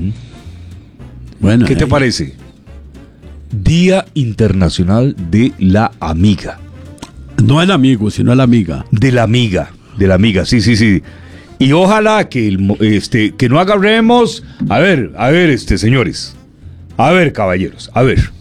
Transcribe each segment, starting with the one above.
Bueno, ¿qué te parece? Día Internacional de la Amiga. No el amigo, sino la amiga. De la amiga, sí. Y ojalá que que no agarremos. A ver, señores. A ver, caballeros, a ver.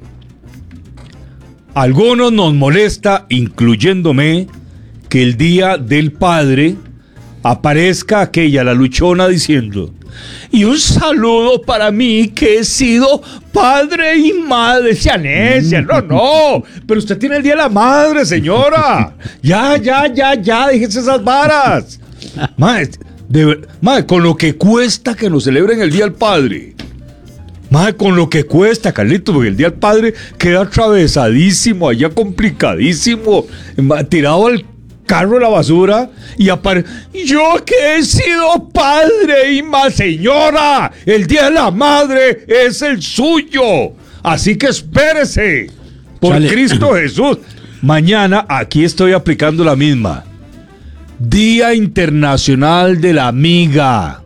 Algunos nos molesta, incluyéndome, que el Día del Padre aparezca aquella, la luchona, diciendo: y un saludo para mí que he sido padre y madre. Sea necia, no. Pero usted tiene el Día de la Madre, señora. Ya, déjese esas varas. Madre, con lo que cuesta que nos celebren el Día del Padre. Madre, con lo que cuesta, Carlitos, porque el Día del Padre queda atravesadísimo, allá complicadísimo, tirado al carro de la basura y yo que he sido padre y más, señora, el Día de la Madre es el suyo, así que espérese, por Chale. Cristo Jesús. Mañana aquí estoy aplicando la misma. Día Internacional de la Amiga.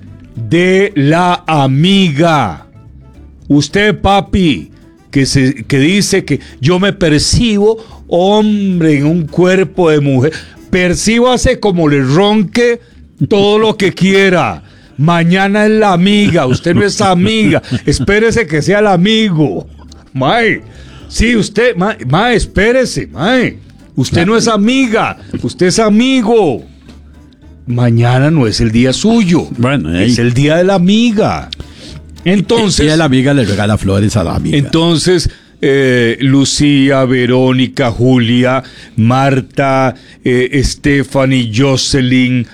Usted, papi, que dice que yo me percibo hombre en un cuerpo de mujer, percíbase como le ronque todo lo que quiera. Mañana es la amiga, usted no es amiga, espérese que sea el amigo. Mae, sí, usted, mae, espérese, mae. Usted no es amiga, usted es amigo. Mañana no es el día suyo, Bueno, es el día de la amiga. Entonces, y a la amiga le regala flores a la amiga. Entonces, Lucía, Verónica, Julia, Marta, Stephanie, Jocelyn,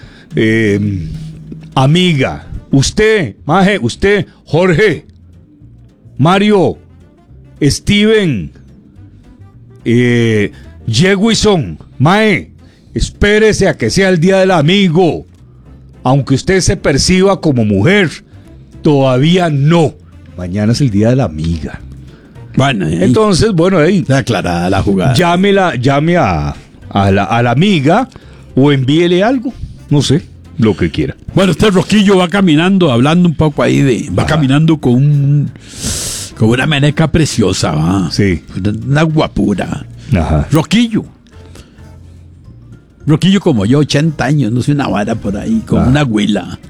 amiga, usted, Maje, usted, Jorge, Mario, Steven, Jewison, Mae, espérese a que sea el día del amigo. Aunque usted se perciba como mujer, todavía no. Mañana es el día de la amiga. Bueno, Entonces, bueno, ahí aclarada la jugada. llame a la amiga o envíele algo. No sé, lo que quiera. Bueno, este Roquillo va caminando, hablando un poco ahí va caminando con una meneca preciosa, va. Sí. Una guapura. Ajá. Roquillo como yo, 80 años, no sé, una vara por ahí, con una huila,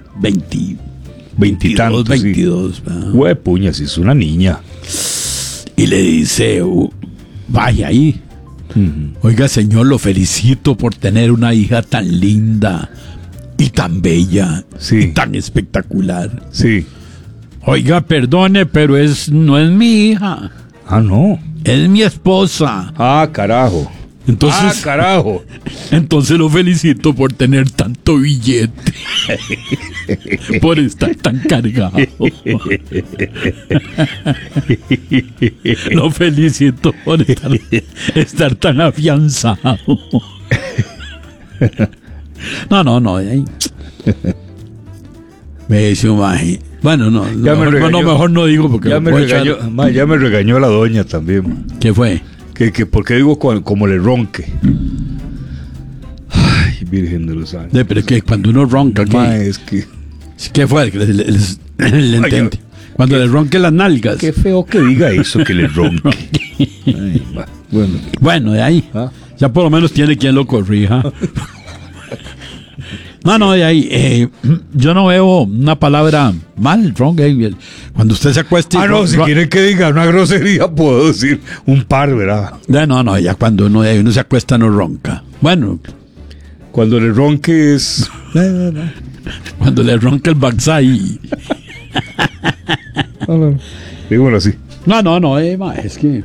22. 22. Güey, puña, si es una niña. Y le dice, vaya ahí. Oiga, señor, lo felicito por tener una hija tan linda y tan bella, Sí. y tan espectacular. Sí. Oiga, perdone, pero no es mi hija, Ah, no. es mi esposa. Ah, carajo. Entonces, Carajo. entonces lo felicito por tener tanto billete, por estar tan cargado. Lo felicito por estar tan afianzado. No. Ahí. Me dice un maje. Bueno, Ya me regañó. mejor no digo porque Ya me regañó la doña también. ¿Qué fue? Que porque digo como le ronque. Ay, Virgen de los Ángeles. Pero que cuando uno ronca, Es que ¿qué fue? Que le entendí. Cuando le ronque las nalgas. qué feo que diga eso, que le ronque. Ay, bueno. Bueno, de ahí. ¿Ah? Ya por lo menos tiene quien lo corrija. No, de ahí. Yo no veo una palabra mal, ronca. Cuando usted se acuesta. No, si quiere que diga una grosería, puedo decir un par, ¿verdad? No, ya cuando uno se acuesta no ronca. Bueno, Cuando le ronque es. cuando le ronca el backside. Dígalo así. No, es que.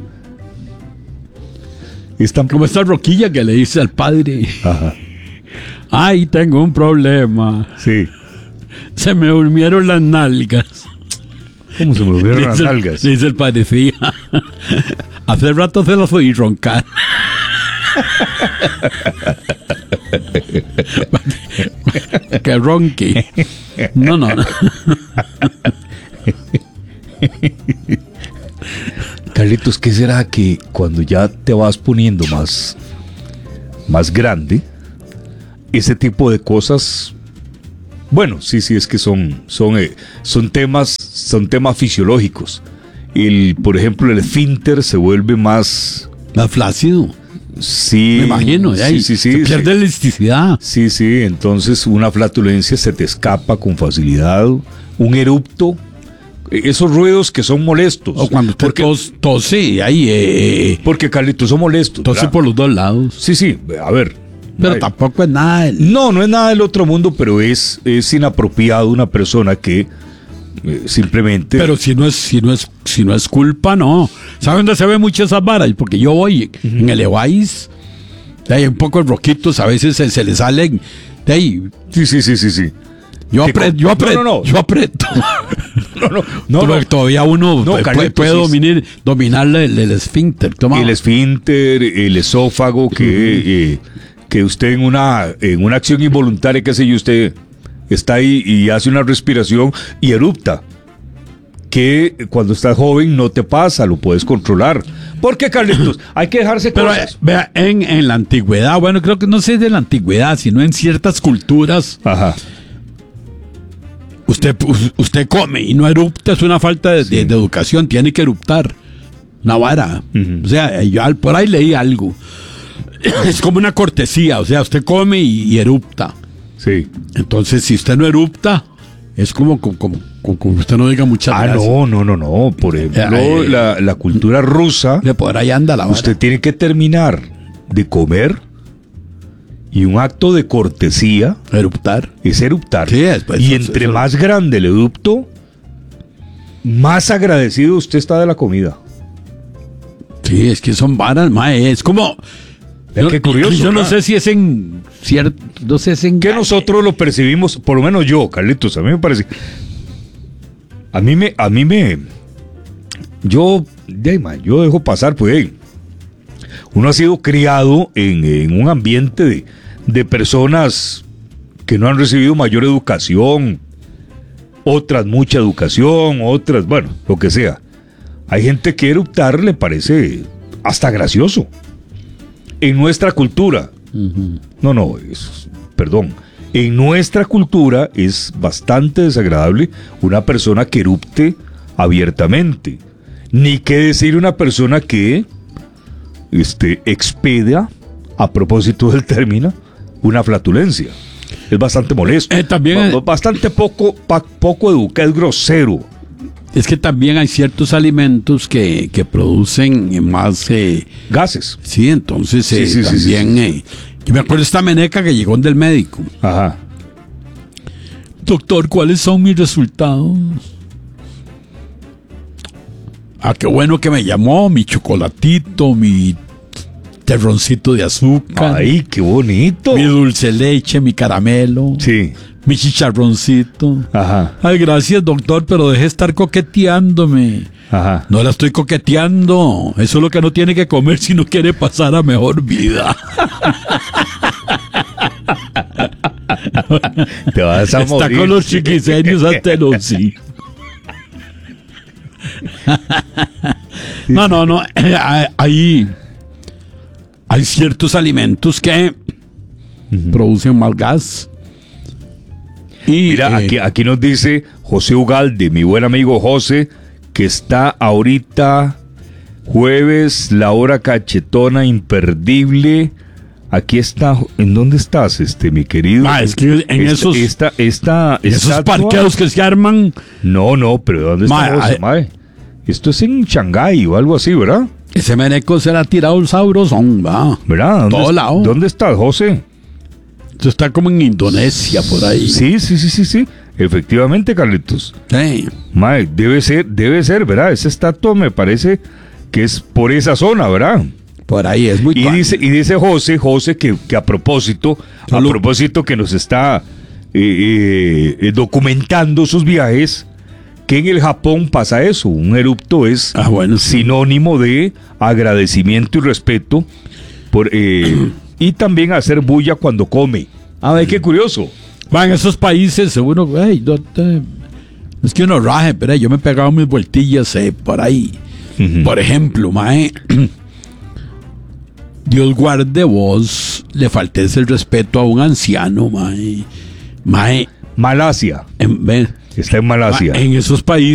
Es tan. Como esta roquilla que le dice al padre: Ajá. ay, tengo un problema. Sí. Se me durmieron las nalgas. ¿Cómo se me volvieron las nalgas? Dice el padre: sí. Hace rato se las oí roncar. Que ronque. No. Carlitos, ¿qué será que cuando ya te vas poniendo más grande, ese tipo de cosas Bueno, sí, es que son temas fisiológicos. Por ejemplo, el esfínter se vuelve más flácido. Sí. Me imagino, sí, se pierde elasticidad. Sí, entonces una flatulencia se te escapa con facilidad, un erupto, esos ruidos que son molestos. O cuando usted tose, ahí. Porque, Carlitos, son molestos. Tose, ¿verdad? Por los dos lados. Sí, a ver. Pero tampoco es nada. No es nada del otro mundo, pero es inapropiado una persona que simplemente. Pero si no es culpa, no. ¿Sabe dónde se ve muchas esas varas? Porque yo voy en el Evais, hay un poco de roquitos, a veces se le salen. De ahí. Sí. Yo aprieto. No. Todavía uno puede dominar el esfínter. El esfínter, el esófago, que usted en una acción involuntaria, qué sé yo, usted está ahí y hace una respiración y erupta. Que cuando estás joven no te pasa, lo puedes controlar. Porque, Carlitos, hay que dejarse cosas. Pero vea, en la antigüedad, bueno, creo que no sé de la antigüedad, sino en ciertas culturas. Ajá. Usted come y no erupta, es una falta de educación, tiene que eruptar. Una vara. O sea, yo por ahí leí algo. Es como una cortesía, o sea, usted come y erupta. Sí. Entonces, si usted no erupta, es como usted no diga muchas gracias. No. Por ejemplo, la cultura rusa, por ahí anda la vara. Usted tiene que terminar de comer y un acto de cortesía es eruptar. Sí, y entre más grande el erupto, más agradecido usted está de la comida. Sí, es que son varas, mae. Es como... Qué curioso. Yo no sé si es en cierto... No sé si es en... Que nosotros lo percibimos, por lo menos yo, Carlitos, a mí me parece... Yo dejo pasar, pues... Uno ha sido criado en un ambiente de personas que no han recibido mayor educación, otras mucha educación, otras, bueno, lo que sea. Hay gente que eruptar le parece hasta gracioso. En nuestra cultura, en nuestra cultura es bastante desagradable una persona que erupte abiertamente. Ni qué decir una persona que expeda, a propósito del término, una flatulencia. Es bastante molesto. También bastante poco educado, es grosero. Es que también hay ciertos alimentos que producen más gases. Sí, entonces también. Yo me acuerdo de esta meneca que llegó del médico. Ajá. Doctor, ¿cuáles son mis resultados? Qué bueno que me llamó, mi chocolatito, mi terroncito de azúcar. Ay, qué bonito. Mi dulce leche, mi caramelo. Sí. Mi chicharroncito. Ajá. Ay, gracias, doctor, pero deje de estar coqueteándome. Ajá. No la estoy coqueteando. Eso es lo que no tiene que comer si no quiere pasar a mejor vida. Te vas a morir. Está con los chiquiseños ante los sí. No. Hay ciertos alimentos que producen mal gas. Y, mira, aquí nos dice José Ugalde, mi buen amigo José, que está ahorita jueves, la hora cachetona imperdible. Aquí está. ¿En dónde estás, mi querido? Es que en esos parqueos que se arman. No, pero ¿dónde está José, mae? Esto es en Shanghái o algo así, ¿verdad? Ese meneco se le ha tirado el sabrosón, va. ¿Verdad? Todo lado. ¿Dónde estás, José? Esto está como en Indonesia, por ahí. Sí. Efectivamente, Carlitos. Sí. Mae, debe ser, ¿verdad? Esa estatua me parece que es por esa zona, ¿verdad? Por ahí es muy y dice José que a propósito que nos está documentando sus viajes, que en el Japón pasa eso. Un erupto es sinónimo de agradecimiento y respeto y también hacer bulla cuando come. Ver, qué curioso. En esos países uno, es que uno raje, pero yo me he pegado mis vueltillas por ahí. Por ejemplo, mae, Dios guarde vos le faltes el respeto a un anciano, mae. Malasia. Ven, Está en Malasia. en esos países